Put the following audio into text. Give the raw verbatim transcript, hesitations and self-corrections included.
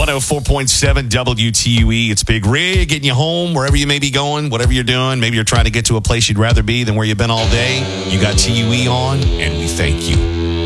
one oh four point seven W T U E. It's Big Rig getting you home wherever you may be going, whatever you're doing. Maybe you're trying to get to a place you'd rather be than where you've been all day. You got T U E on, and we thank you.